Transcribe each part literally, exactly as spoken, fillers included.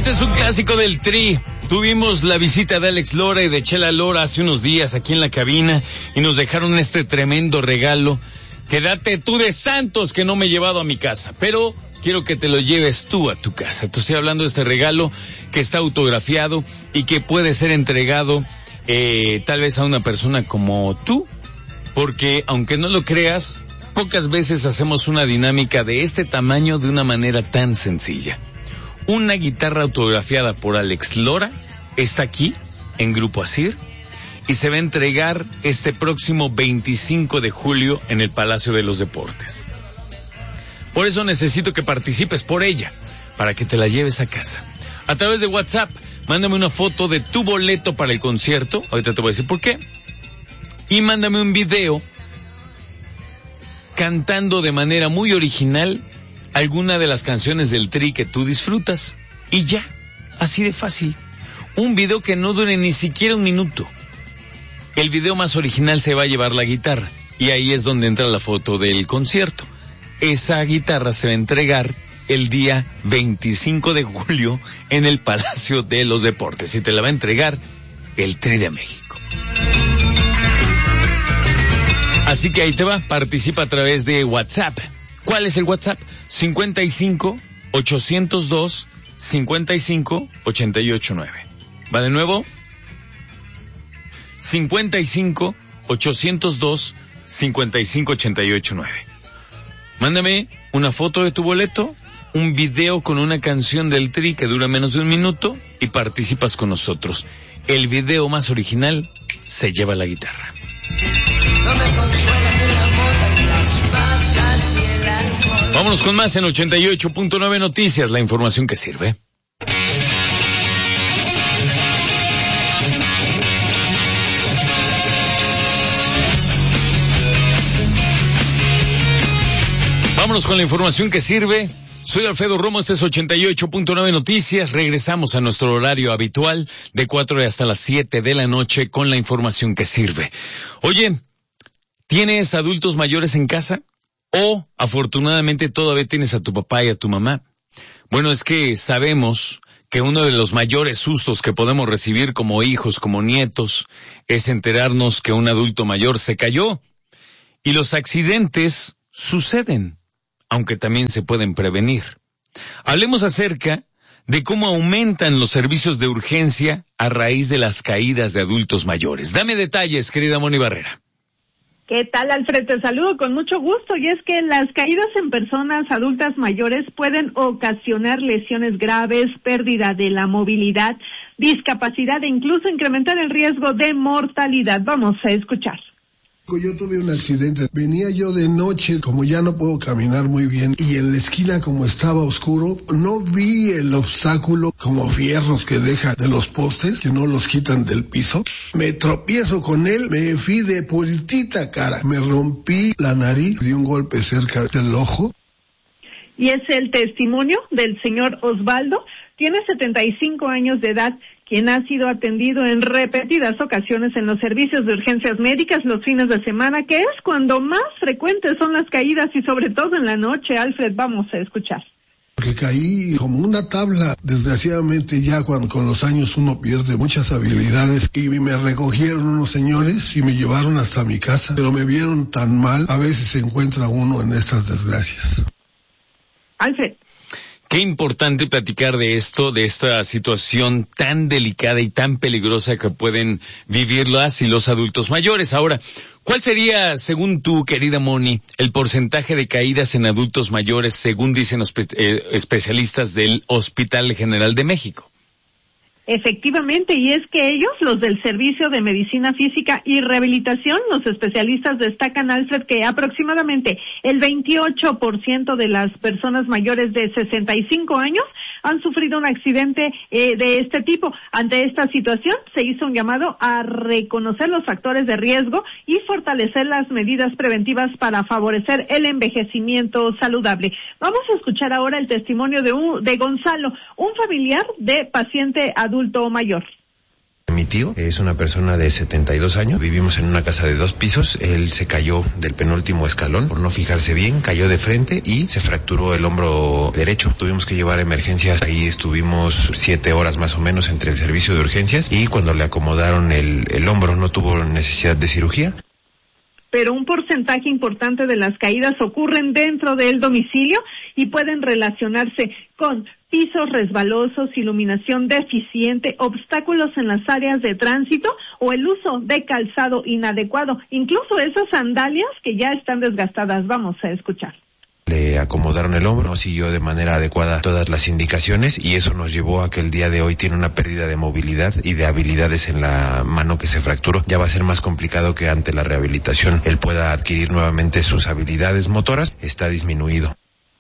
Este es un clásico del Tri. Tuvimos la visita de Alex Lora y de Chela Lora hace unos días aquí en la cabina y nos dejaron este tremendo regalo. Quédate tú de santos que no me he llevado a mi casa, pero quiero que te lo lleves tú a tu casa. Te estoy hablando de este regalo que está autografiado y que puede ser entregado eh, tal vez a una persona como tú, porque aunque no lo creas, pocas veces hacemos una dinámica de este tamaño de una manera tan sencilla. Una guitarra autografiada por Alex Lora está aquí en Grupo Asir y se va a entregar este próximo veinticinco de julio en el Palacio de los Deportes. Por eso necesito que participes por ella, para que te la lleves a casa. A través de WhatsApp, mándame una foto de tu boleto para el concierto, ahorita te voy a decir por qué, y mándame un video cantando de manera muy original alguna de las canciones del Tri que tú disfrutas. Y ya, así de fácil. Un video que no dure ni siquiera un minuto. El video más original se va a llevar la guitarra. Y ahí es donde entra la foto del concierto. Esa guitarra se va a entregar el día veinticinco de julio en el Palacio de los Deportes. Y te la va a entregar el Tri de México. Así que ahí te va, participa a través de WhatsApp. ¿Cuál es el WhatsApp? cincuenta y cinco, ochocientos dos, cincuenta y cinco, ochenta y ocho nueve. ¿Va de nuevo? cincuenta y cinco, ochocientos dos, cincuenta y cinco, ochenta y ocho nueve. Mándame una foto de tu boleto, un video con una canción del Tri que dura menos de un minuto y participas con nosotros. El video más original se lleva la guitarra. No me consuela ni la moda, ni las pastas, ni el alcohol. Vámonos con más en ochenta y ocho punto nueve Noticias, la información que sirve. Vámonos con la información que sirve. Soy Alfredo Romo, este es ochenta y ocho punto nueve Noticias. Regresamos a nuestro horario habitual de cuatro hasta las siete de la noche con la información que sirve. Oye, ¿tienes adultos mayores en casa? ¿O afortunadamente todavía tienes a tu papá y a tu mamá? Bueno, es que sabemos que uno de los mayores sustos que podemos recibir como hijos, como nietos, es enterarnos que un adulto mayor se cayó. Y los accidentes suceden, aunque también se pueden prevenir. Hablemos acerca de cómo aumentan los servicios de urgencia a raíz de las caídas de adultos mayores. Dame detalles, querida Moni Barrera. ¿Qué tal, Alfred? Te saludo con mucho gusto. Y es que las caídas en personas adultas mayores pueden ocasionar lesiones graves, pérdida de la movilidad, discapacidad e incluso incrementar el riesgo de mortalidad. Vamos a escuchar. Yo tuve un accidente, venía yo de noche, como ya no puedo caminar muy bien, y en la esquina como estaba oscuro, no vi el obstáculo como fierros que dejan de los postes, que no los quitan del piso. Me tropiezo con él, me fui de puntita cara, me rompí la nariz, di un golpe cerca del ojo. Y es el testimonio del señor Osvaldo, tiene setenta y cinco años de edad, quien ha sido atendido en repetidas ocasiones en los servicios de urgencias médicas los fines de semana, que es cuando más frecuentes son las caídas y sobre todo en la noche. Alfred, vamos a escuchar. Porque caí como una tabla, desgraciadamente ya cuando con los años uno pierde muchas habilidades, y me recogieron unos señores y me llevaron hasta mi casa, pero me vieron tan mal, a veces se encuentra uno en estas desgracias. Alfred. Qué importante platicar de esto, de esta situación tan delicada y tan peligrosa que pueden vivir las y los adultos mayores. Ahora, ¿cuál sería, según tú, querida Moni, el porcentaje de caídas en adultos mayores, según dicen los eh, especialistas del Hospital General de México? Efectivamente, y es que ellos, los del Servicio de Medicina Física y Rehabilitación, los especialistas destacan, Alfred, que aproximadamente el veintiocho por ciento de las personas mayores de sesenta y cinco años han sufrido un accidente eh, de este tipo. Ante esta situación, se hizo un llamado a reconocer los factores de riesgo y fortalecer las medidas preventivas para favorecer el envejecimiento saludable. Vamos a escuchar ahora el testimonio de, un, de Gonzalo, un familiar de paciente adulto mayor. Mi tío es una persona de setenta y dos años, vivimos en una casa de dos pisos, él se cayó del penúltimo escalón por no fijarse bien, cayó de frente y se fracturó el hombro derecho. Tuvimos que llevar a emergencias, ahí estuvimos siete horas más o menos entre el servicio de urgencias y cuando le acomodaron el, el hombro no tuvo necesidad de cirugía. Pero un porcentaje importante de las caídas ocurren dentro del domicilio y pueden relacionarse con pisos resbalosos, iluminación deficiente, obstáculos en las áreas de tránsito o el uso de calzado inadecuado, incluso esas sandalias que ya están desgastadas. Vamos a escuchar. Le acomodaron el hombro, siguió de manera adecuada todas las indicaciones y eso nos llevó a que el día de hoy tiene una pérdida de movilidad y de habilidades en la mano que se fracturó. Ya va a ser más complicado que ante la rehabilitación él pueda adquirir nuevamente sus habilidades motoras, está disminuido.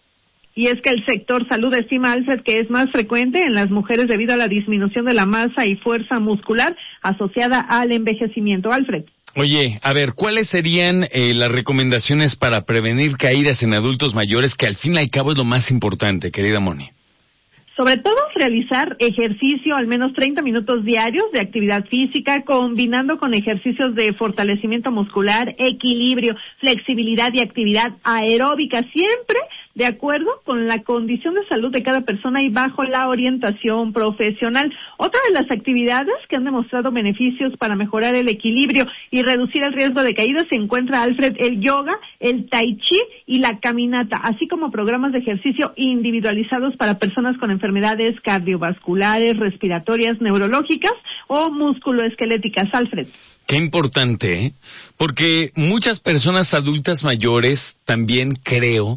Y es que el sector salud estima, Alfred, que es más frecuente en las mujeres debido a la disminución de la masa y fuerza muscular asociada al envejecimiento. Alfred. Oye, a ver, ¿cuáles serían eh, las recomendaciones para prevenir caídas en adultos mayores, que al fin y al cabo es lo más importante, querida Moni? Sobre todo realizar ejercicio al menos treinta minutos diarios de actividad física, combinando con ejercicios de fortalecimiento muscular, equilibrio, flexibilidad y actividad aeróbica, siempre de acuerdo con la condición de salud de cada persona y bajo la orientación profesional. Otra de las actividades que han demostrado beneficios para mejorar el equilibrio y reducir el riesgo de caída se encuentra, Alfred, el yoga, el tai chi y la caminata, así como programas de ejercicio individualizados para personas con enfermedades cardiovasculares, respiratorias, neurológicas o musculoesqueléticas. Alfred. Qué importante, ¿eh? Porque muchas personas adultas mayores también creo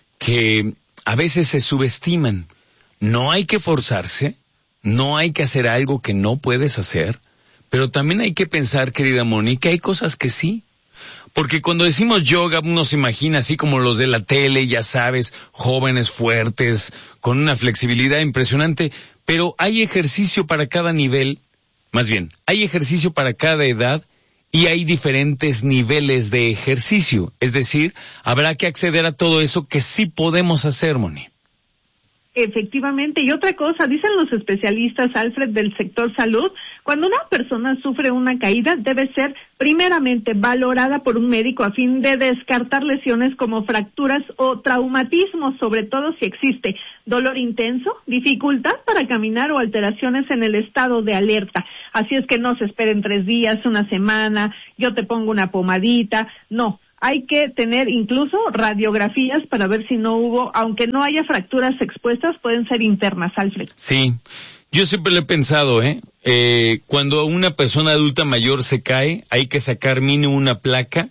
que a veces se subestiman. No hay que forzarse, no hay que hacer algo que no puedes hacer, pero también hay que pensar, querida Moni, que hay cosas que sí. Porque cuando decimos yoga, uno se imagina así como los de la tele, ya sabes, jóvenes fuertes, con una flexibilidad impresionante, pero hay ejercicio para cada nivel, más bien, hay ejercicio para cada edad, y hay diferentes niveles de ejercicio. Es decir, habrá que acceder a todo eso que sí podemos hacer, Moni. Efectivamente, y otra cosa, dicen los especialistas, Alfred, del sector salud, cuando una persona sufre una caída debe ser primeramente valorada por un médico a fin de descartar lesiones como fracturas o traumatismos, sobre todo si existe dolor intenso, dificultad para caminar o alteraciones en el estado de alerta. Así es que no se esperen tres días, una semana, yo te pongo una pomadita, no. Hay que tener incluso radiografías para ver si no hubo, aunque no haya fracturas expuestas, pueden ser internas, Alfred. Sí, yo siempre lo he pensado, ¿eh? eh cuando una persona adulta mayor se cae, hay que sacar mínimo una placa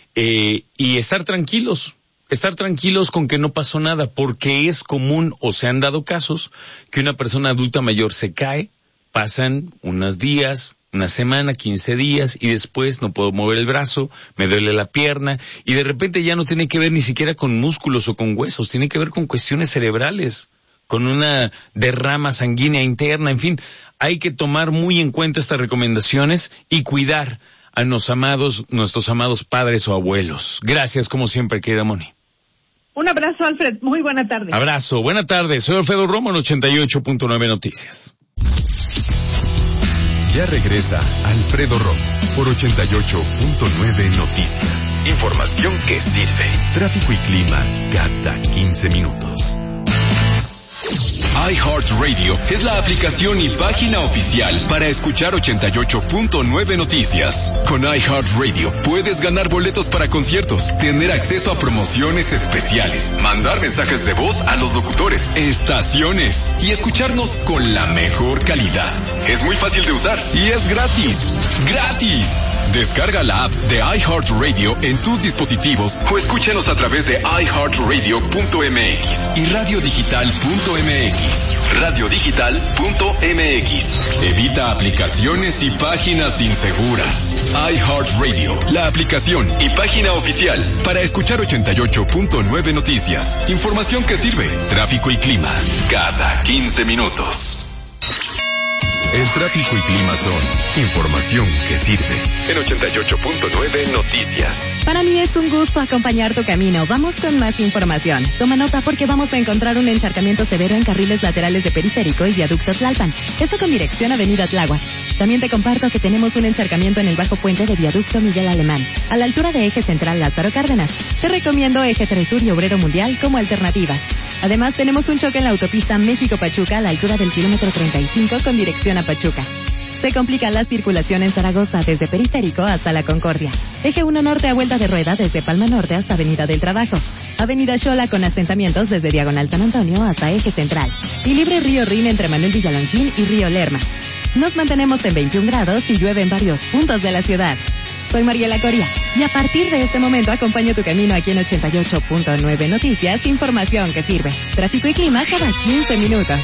eh, y estar tranquilos, estar tranquilos con que no pasó nada, porque es común, o se han dado casos, que una persona adulta mayor se cae, pasan unos días, una semana, quince días, y después no puedo mover el brazo, me duele la pierna, y de repente ya no tiene que ver ni siquiera con músculos o con huesos, tiene que ver con cuestiones cerebrales, con una derrama sanguínea interna, en fin, hay que tomar muy en cuenta estas recomendaciones y cuidar a los amados, nuestros amados padres o abuelos. Gracias, como siempre, querida Moni. Un abrazo, Alfred, muy buena tarde. Abrazo, buena tarde, soy Alfredo Romo en ochenta y ocho punto nueve Noticias. Ya regresa Alfredo Romo por ochenta y ocho punto nueve Noticias. Información que sirve. Tráfico y clima cada quince minutos. iHeartRadio es la aplicación y página oficial para escuchar ochenta y ocho punto nueve Noticias. Con iHeartRadio puedes ganar boletos para conciertos, tener acceso a promociones especiales, mandar mensajes de voz a los locutores, estaciones y escucharnos con la mejor calidad. Es muy fácil de usar y es gratis. ¡Gratis! Descarga la app de iHeartRadio en tus dispositivos o escúchanos a través de i heart radio punto m x y radio digital punto m x. radio digital punto m x. Evita aplicaciones y páginas inseguras. iHeartRadio, la aplicación y página oficial para escuchar ochenta y ocho punto nueve Noticias. Información que sirve. Tráfico y clima cada quince minutos. El tráfico y clima son información que sirve. En ochenta y ocho punto nueve Noticias. Para mí es un gusto acompañar tu camino. Vamos con más información. Toma nota porque vamos a encontrar un encharcamiento severo en carriles laterales de Periférico y Viaducto Tlalpan. Esto con dirección Avenida Tláhuac. También te comparto que tenemos un encharcamiento en el bajo puente de Viaducto Miguel Alemán, a la altura de Eje Central Lázaro Cárdenas. Te recomiendo Eje tres Sur y Obrero Mundial como alternativas. Además, tenemos un choque en la autopista México-Pachuca a la altura del kilómetro treinta y cinco con dirección a Pachuca. Se complica la circulación en Zaragoza desde Periférico hasta La Concordia. Eje uno Norte a vuelta de rueda desde Palma Norte hasta Avenida del Trabajo. Avenida Xola con asentamientos desde Diagonal San Antonio hasta Eje Central. Y libre Río Rin entre Manuel Villalongín y Río Lerma. Nos mantenemos en veintiún grados y llueve en varios puntos de la ciudad. Soy Mariela Coria y a partir de este momento acompaño tu camino aquí en ochenta y ocho punto nueve Noticias, información que sirve. Tráfico y clima cada quince minutos.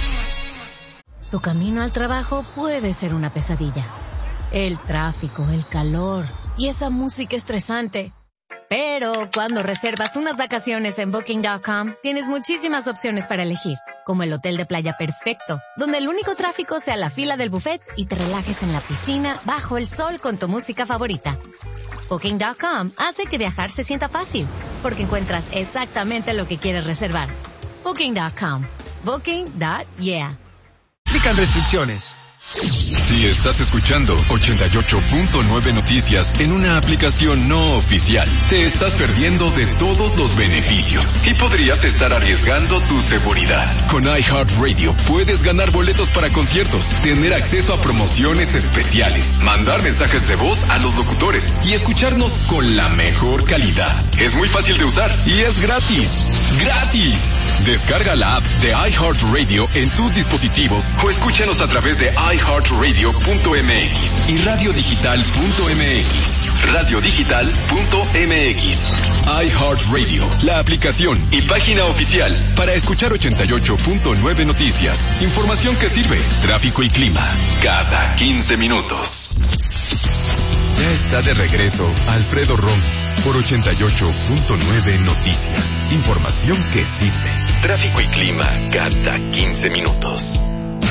Tu camino al trabajo puede ser una pesadilla. El tráfico, el calor y esa música estresante. Pero cuando reservas unas vacaciones en Booking punto com, tienes muchísimas opciones para elegir, como el hotel de playa perfecto, donde el único tráfico sea la fila del buffet y te relajes en la piscina bajo el sol con tu música favorita. Booking punto com hace que viajar se sienta fácil, porque encuentras exactamente lo que quieres reservar. Booking punto com. Booking punto yeah. Aplican restricciones. Si estás escuchando ochenta y ocho punto nueve Noticias en una aplicación no oficial, te estás perdiendo de todos los beneficios y podrías estar arriesgando tu seguridad. Con iHeartRadio puedes ganar boletos para conciertos, tener acceso a promociones especiales, mandar mensajes de voz a los locutores y escucharnos con la mejor calidad. Es muy fácil de usar y es gratis. ¡Gratis! Descarga la app de iHeartRadio en tus dispositivos o escúchanos a través de iHeartRadio. iHeartRadio punto m x y radio digital punto m x. radio digital punto m x. iHeartRadio, la aplicación y página oficial para escuchar ochenta y ocho punto nueve Noticias. Información que sirve. Tráfico y clima cada quince minutos. Ya está de regreso Alfredo Romo por ochenta y ocho punto nueve Noticias. Información que sirve. Tráfico y clima cada quince minutos.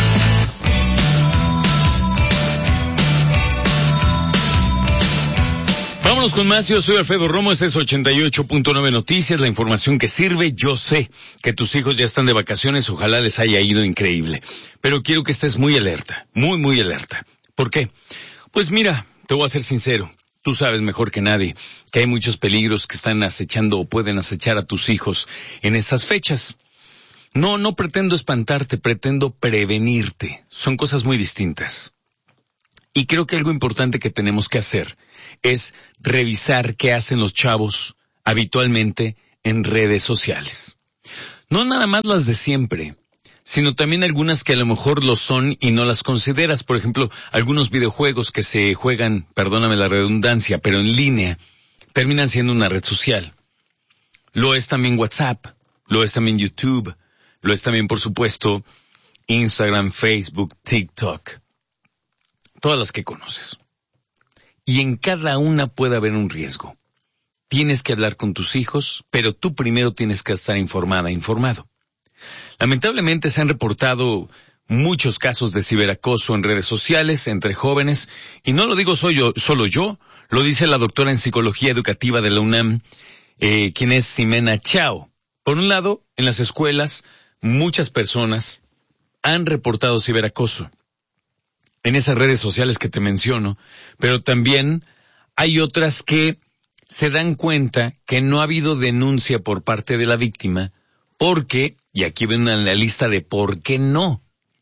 Vámonos con más, yo soy Alfredo Romo, este es ochenta y ocho punto nueve Noticias, la información que sirve. Yo sé que tus hijos ya están de vacaciones, ojalá les haya ido increíble, pero quiero que estés muy alerta, muy muy alerta. ¿Por qué? Pues mira, te voy a ser sincero, tú sabes mejor que nadie que hay muchos peligros que están acechando o pueden acechar a tus hijos en estas fechas. No, no pretendo espantarte, pretendo prevenirte, son cosas muy distintas. Y creo que algo importante que tenemos que hacer es revisar qué hacen los chavos habitualmente en redes sociales. No nada más las de siempre, sino también algunas que a lo mejor lo son y no las consideras. Por ejemplo, algunos videojuegos que se juegan, perdóname la redundancia, pero en línea, terminan siendo una red social. Lo es también WhatsApp, lo es también YouTube, lo es también, por supuesto, Instagram, Facebook, TikTok. Todas las que conoces. Y en cada una puede haber un riesgo. Tienes que hablar con tus hijos, pero tú primero tienes que estar informada, informado. Lamentablemente se han reportado muchos casos de ciberacoso en redes sociales entre jóvenes, y no lo digo soy yo, solo yo, lo dice la doctora en Psicología Educativa de la UNAM, eh, quien es Ximena Chao. Por un lado, en las escuelas, muchas personas han reportado ciberacoso en esas redes sociales que te menciono, pero también hay otras que se dan cuenta que no ha habido denuncia por parte de la víctima, porque, y aquí ven la lista de por qué no,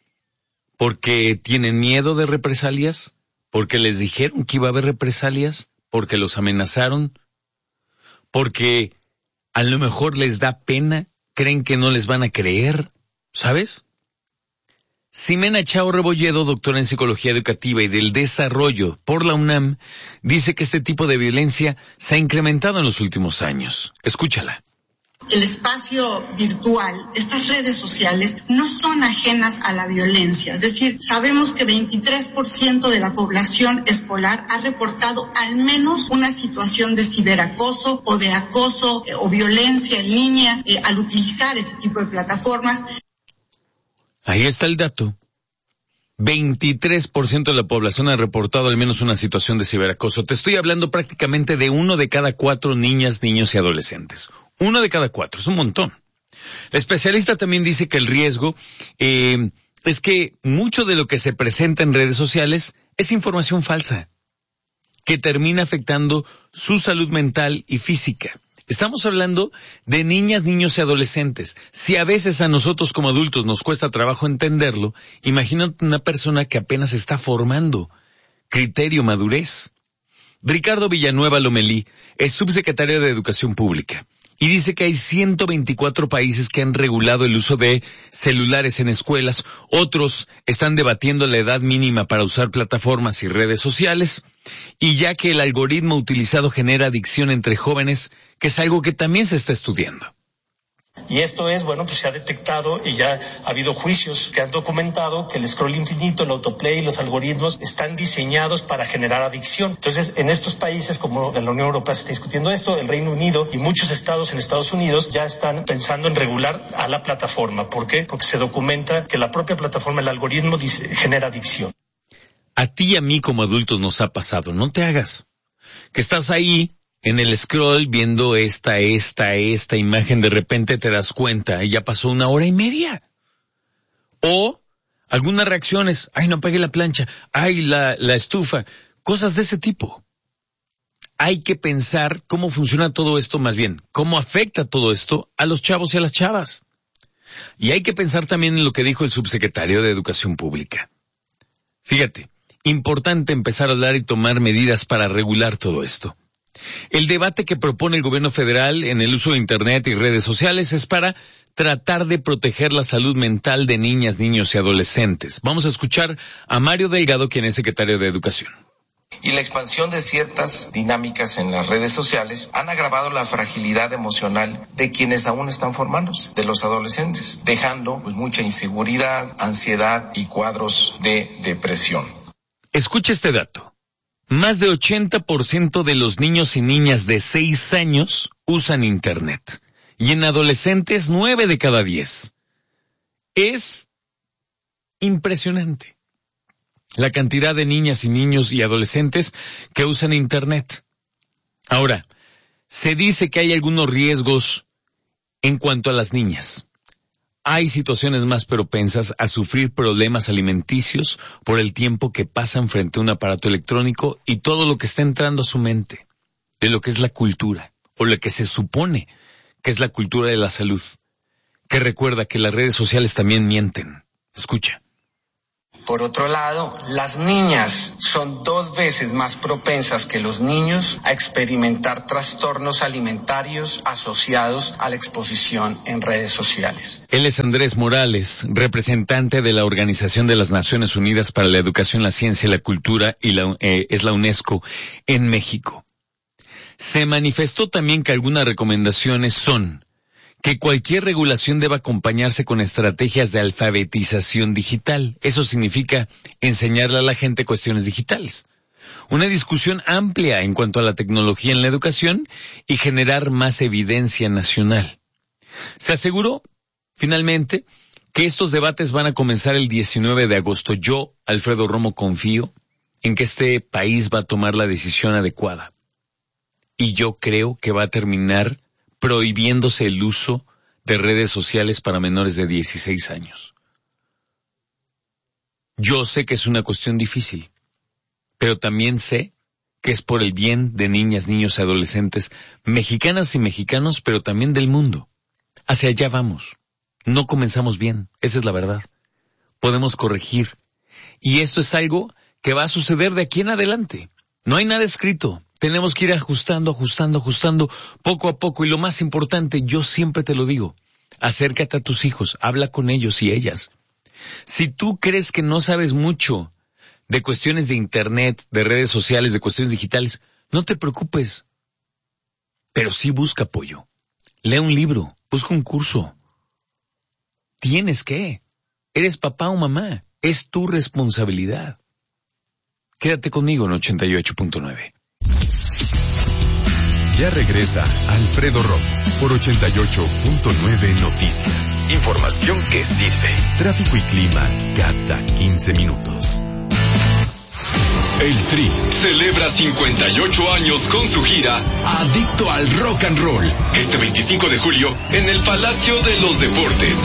porque tienen miedo de represalias, porque les dijeron que iba a haber represalias, porque los amenazaron, porque a lo mejor les da pena, creen que no les van a creer, ¿sabes? Ximena Chao Rebolledo, doctora en Psicología Educativa y del Desarrollo por la UNAM, dice que este tipo de violencia se ha incrementado en los últimos años. Escúchala. El espacio virtual, estas redes sociales, no son ajenas a la violencia. Es decir, sabemos que veintitrés por ciento de la población escolar ha reportado al menos una situación de ciberacoso o de acoso eh, o violencia en línea eh, al utilizar este tipo de plataformas. Ahí está el dato. veintitrés por ciento de la población ha reportado al menos una situación de ciberacoso. Te estoy hablando prácticamente de uno de cada cuatro niñas, niños y adolescentes. Uno de cada cuatro, es un montón. La especialista también dice que el riesgo eh, es que mucho de lo que se presenta en redes sociales es información falsa, que termina afectando su salud mental y física. Estamos hablando de niñas, niños y adolescentes. Si a veces a nosotros como adultos nos cuesta trabajo entenderlo, imagínate una persona que apenas está formando criterio, madurez. Ricardo Villanueva Lomelí es subsecretario de Educación Pública y dice que hay ciento veinticuatro países que han regulado el uso de celulares en escuelas. Otros están debatiendo la edad mínima para usar plataformas y redes sociales, y ya que el algoritmo utilizado genera adicción entre jóvenes, que es algo que también se está estudiando. Y esto es, bueno, pues se ha detectado y ya ha habido juicios que han documentado que el scroll infinito, el autoplay y los algoritmos están diseñados para generar adicción. Entonces, en estos países, como en la Unión Europea se está discutiendo esto, el Reino Unido y muchos estados en Estados Unidos ya están pensando en regular a la plataforma. ¿Por qué? Porque se documenta que la propia plataforma, el algoritmo, dice, genera adicción. A ti y a mí como adultos nos ha pasado, no te hagas. Que estás ahí en el scroll viendo esta, esta, esta imagen, de repente te das cuenta y ya pasó una hora y media. O algunas reacciones, ay, no apagué la plancha, ay, la, la estufa, cosas de ese tipo. Hay que pensar cómo funciona todo esto, más bien, cómo afecta todo esto a los chavos y a las chavas. Y hay que pensar también en lo que dijo el subsecretario de Educación Pública. Fíjate, importante empezar a hablar y tomar medidas para regular todo esto. El debate que propone el gobierno federal en el uso de Internet y redes sociales es para tratar de proteger la salud mental de niñas, niños y adolescentes. Vamos a escuchar a Mario Delgado, quien es secretario de Educación. Y la expansión de ciertas dinámicas en las redes sociales han agravado la fragilidad emocional de quienes aún están formándose, de los adolescentes, dejando pues mucha inseguridad, ansiedad y cuadros de depresión. Escucha este dato. Más de ochenta por ciento de los niños y niñas de seis años usan Internet. Y en adolescentes, nueve de cada diez. Es impresionante la cantidad de niñas y niños y adolescentes que usan Internet. Ahora, se dice que hay algunos riesgos en cuanto a las niñas. Hay situaciones más propensas a sufrir problemas alimenticios por el tiempo que pasan frente a un aparato electrónico y todo lo que está entrando a su mente, de lo que es la cultura, o lo que se supone que es la cultura de la salud, que recuerda que las redes sociales también mienten. Escucha. Por otro lado, las niñas son dos veces más propensas que los niños a experimentar trastornos alimentarios asociados a la exposición en redes sociales. Él es Andrés Morales, representante de la Organización de las Naciones Unidas para la Educación, la Ciencia y la Cultura, y la, eh, es la UNESCO en México. Se manifestó también que algunas recomendaciones son que cualquier regulación deba acompañarse con estrategias de alfabetización digital. Eso significa enseñarle a la gente cuestiones digitales. Una discusión amplia en cuanto a la tecnología en la educación y generar más evidencia nacional. Se aseguró, finalmente, que estos debates van a comenzar el diecinueve de agosto. Yo, Alfredo Romo, confío en que este país va a tomar la decisión adecuada. Y yo creo que va a terminar prohibiéndose el uso de redes sociales para menores de dieciséis años. Yo sé que es una cuestión difícil, pero también sé que es por el bien de niñas, niños y adolescentes, mexicanas y mexicanos, pero también del mundo. Hacia allá vamos. No comenzamos bien, esa es la verdad. Podemos corregir. Y esto es algo que va a suceder de aquí en adelante. No hay nada escrito. Tenemos que ir ajustando, ajustando, ajustando, poco a poco. Y lo más importante, yo siempre te lo digo, acércate a tus hijos, habla con ellos y ellas. Si tú crees que no sabes mucho de cuestiones de Internet, de redes sociales, de cuestiones digitales, no te preocupes. Pero sí busca apoyo. Lee un libro, busca un curso. Tienes que. Eres papá o mamá. Es tu responsabilidad. Quédate conmigo en ochenta y ocho punto nueve. Ya regresa Alfredo Romo por ochenta y ocho punto nueve Noticias. Información que sirve. Tráfico y clima cada quince quince minutos. El Tri celebra cincuenta y ocho años con su gira Adicto al Rock and Roll, este veinticinco de julio en el Palacio de los Deportes.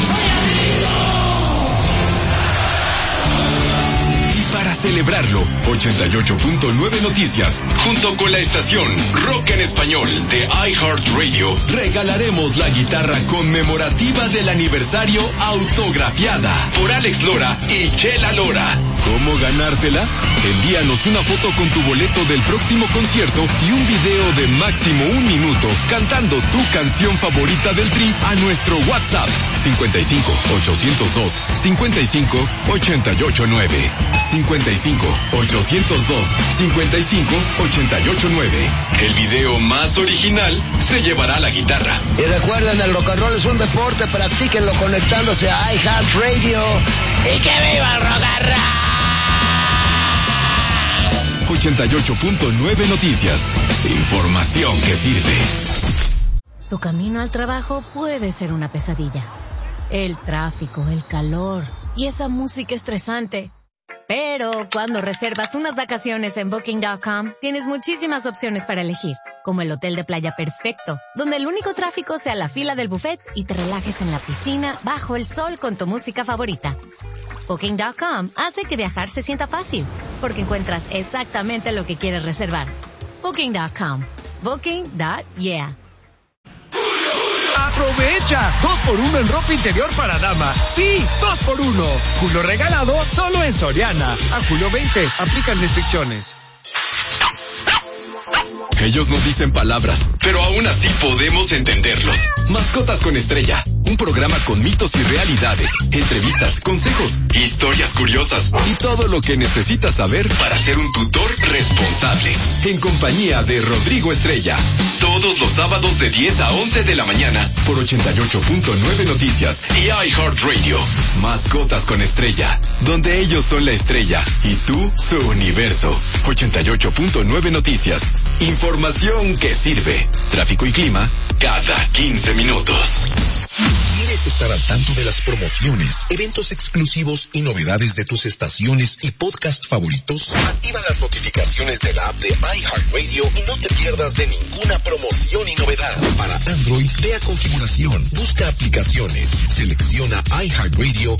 Para celebrarlo, ochenta y ocho punto nueve Noticias, junto con la estación Rock en Español de iHeartRadio, regalaremos la guitarra conmemorativa del aniversario autografiada por Alex Lora y Chela Lora. ¿Cómo ganártela? Envíanos una foto con tu boleto del próximo concierto y un video de máximo un minuto cantando tu canción favorita del Tri a nuestro WhatsApp cincuenta y cinco, ochocientos dos, cincuenta y cinco, ochenta y ocho nueve. cincuenta y cinco, ochocientos dos, cincuenta y cinco, ochenta y ocho nueve. El video más original se llevará la guitarra. Y recuerden, el rock and roll es un deporte, practíquenlo conectándose a iHeartRadio. ¡Y que viva el rock and roll! ochenta y ocho punto nueve Noticias. Información que sirve. Tu camino al trabajo puede ser una pesadilla. El tráfico, el calor y esa música estresante. Pero cuando reservas unas vacaciones en Booking punto com, tienes muchísimas opciones para elegir, como el hotel de playa perfecto, donde el único tráfico sea la fila del buffet y te relajes en la piscina bajo el sol con tu música favorita. Booking punto com hace que viajar se sienta fácil, porque encuentras exactamente lo que quieres reservar. Booking punto com. Booking. Yeah. ¡Aprovecha! Dos por uno en ropa interior para dama. Sí, dos por uno. Julio regalado solo en Soriana. A julio veinte. Aplican restricciones. Ellos no dicen palabras, pero aún así podemos entenderlos. Mascotas con Estrella, un programa con mitos y realidades, entrevistas, consejos, historias curiosas y todo lo que necesitas saber para ser un tutor responsable. En compañía de Rodrigo Estrella, todos los sábados de diez a once de la mañana por ochenta y ocho punto nueve Noticias y iHeartRadio. Mascotas con Estrella, donde ellos son la estrella y tú su universo. ochenta y ocho punto nueve Noticias. Información que sirve. Tráfico y clima cada quince minutos. ¿Quieres estar al tanto de las promociones, eventos exclusivos y novedades de tus estaciones y podcast favoritos? Activa las notificaciones de la app de iHeartRadio y no te pierdas de ninguna promoción y novedad. Para Android, ve a configuración, busca aplicaciones, selecciona iHeartRadio